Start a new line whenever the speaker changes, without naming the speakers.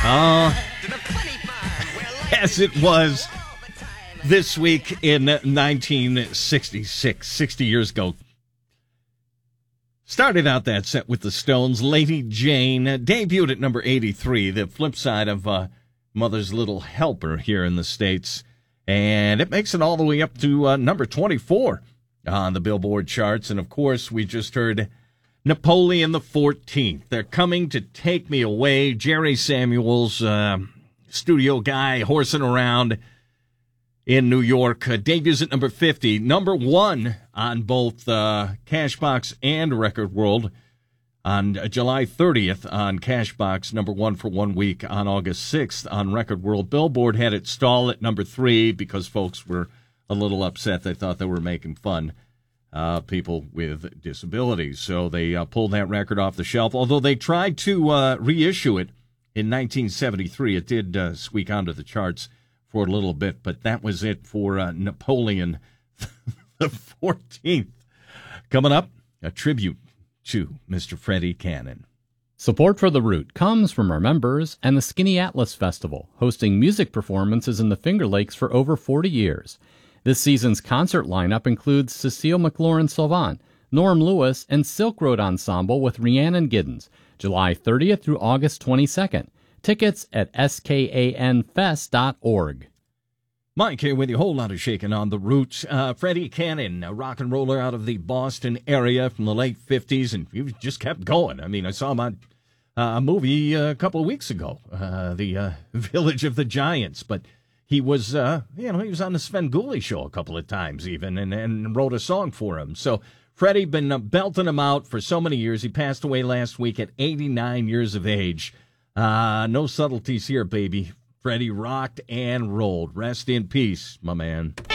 As it was this week in 1966, 60 years ago. Started out that set with the Stones. Lady Jane debuted at number 83, the flip side of Mother's Little Helper here in the States. And it makes it all the way up to number 24 on the Billboard charts. And, of course, we just heard Napoleon the 14th. They're coming to take me away. Jerry Samuels, studio guy, horsing around in New York, debuts at number 50, number one on both Cashbox and Record World on July 30th on Cashbox, number one for 1 week on August 6th on Record World. Billboard had it stall at number 3 because folks were a little upset. They thought they were making fun of people with disabilities. So they pulled that record off the shelf. Although they tried to reissue it in 1973, it did squeak onto the charts for a little bit, but that was it for Napoleon the 14th. Coming up, a tribute to Mr. Freddie Cannon.
Support for The Root comes from our members and the Skinny Atlas Festival, hosting music performances in the Finger Lakes for over 40 years. This season's concert lineup includes Cecile McLaurin-Salvant, Norm Lewis, and Silk Road Ensemble with Rhiannon Giddens, July 30th through August 22nd. Tickets at skanfest.org.
Mike here with you. A whole lot of shaking on the Roots. Freddie Cannon, a rock and roller out of the Boston area from the late 50s, and he just kept going. I mean, I saw him on a movie a couple of weeks ago, the Village of the Giants, but he was, he was on the Sven Gulli show a couple of times even, and wrote a song for him. So Freddie been belting him out for so many years. He passed away last week at 89 years of age. No subtleties here, baby. Freddie rocked and rolled. Rest in peace, my man.